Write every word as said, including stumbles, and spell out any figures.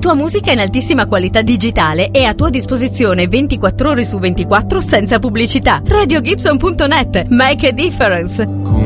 tua musica in altissima qualità digitale e a tua disposizione ventiquattro ore su ventiquattro senza pubblicità. radio gibson punto net. Make a difference.